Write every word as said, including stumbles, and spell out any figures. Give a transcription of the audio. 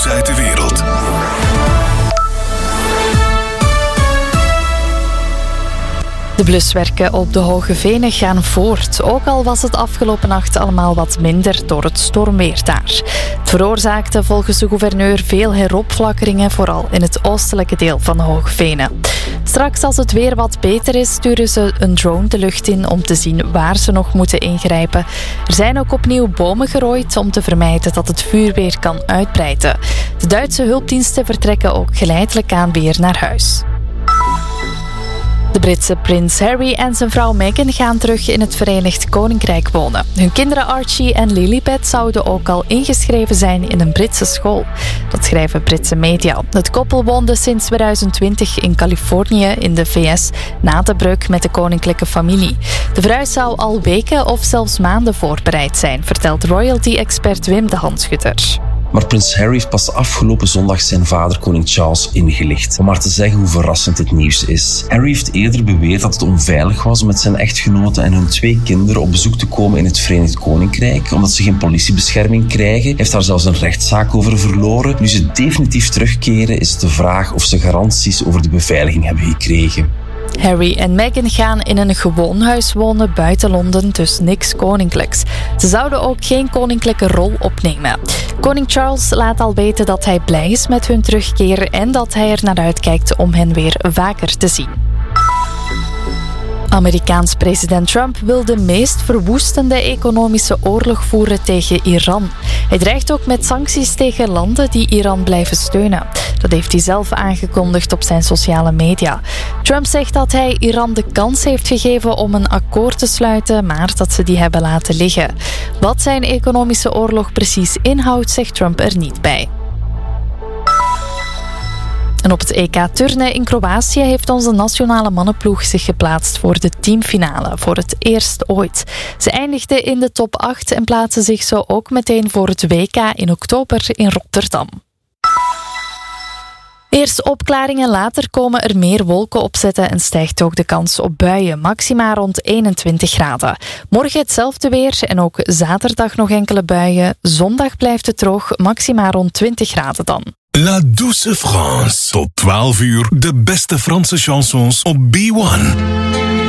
uit de wereld. De bluswerken op de Hoge Venen gaan voort, ook al was het afgelopen nacht allemaal wat minder door het stormweer daar. Het veroorzaakte volgens de gouverneur veel heropflakkeringen, vooral in het oostelijke deel van de Hoge Venen. Straks, als het weer wat beter is, sturen ze een drone de lucht in om te zien waar ze nog moeten ingrijpen. Er zijn ook opnieuw bomen gerooid om te vermijden dat het vuur weer kan uitbreiden. De Duitse hulpdiensten vertrekken ook geleidelijk aan weer naar huis. De Britse prins Harry en zijn vrouw Meghan gaan terug in het Verenigd Koninkrijk wonen. Hun kinderen Archie en Lilibet zouden ook al ingeschreven zijn in een Britse school. Dat schrijven Britse media. Het koppel woonde sinds tweeduizend twintig in Californië in de V S na de breuk met de koninklijke familie. De verhuis zou al weken of zelfs maanden voorbereid zijn, vertelt royalty-expert Wim de Handschutter. Maar prins Harry heeft pas afgelopen zondag zijn vader koning Charles ingelicht. Om maar te zeggen hoe verrassend het nieuws is. Harry heeft eerder beweerd dat het onveilig was om met zijn echtgenote en hun twee kinderen op bezoek te komen in het Verenigd Koninkrijk, omdat ze geen politiebescherming krijgen. Hij heeft daar zelfs een rechtszaak over verloren. Nu ze definitief terugkeren, is het de vraag of ze garanties over de beveiliging hebben gekregen. Harry en Meghan gaan in een gewoon huis wonen buiten Londen, dus niks koninklijks. Ze zouden ook geen koninklijke rol opnemen. Koning Charles laat al weten dat hij blij is met hun terugkeer en dat hij er naar uitkijkt om hen weer vaker te zien. Amerikaans president Trump wil de meest verwoestende economische oorlog voeren tegen Iran. Hij dreigt ook met sancties tegen landen die Iran blijven steunen. Dat heeft hij zelf aangekondigd op zijn sociale media. Trump zegt dat hij Iran de kans heeft gegeven om een akkoord te sluiten, maar dat ze die hebben laten liggen. Wat zijn economische oorlog precies inhoudt, zegt Trump er niet bij. En op het E K turnen in Kroatië heeft onze nationale mannenploeg zich geplaatst voor de teamfinale, voor het eerst ooit. Ze eindigden in de top acht en plaatsen zich zo ook meteen voor het W K in oktober in Rotterdam. Eerst opklaringen, later komen er meer wolken opzetten en stijgt ook de kans op buien, maxima rond eenentwintig graden. Morgen hetzelfde weer en ook zaterdag nog enkele buien. Zondag blijft het droog, maxima rond twintig graden dan. La Douce France. Tot twaalf uur de beste Franse chansons op B one.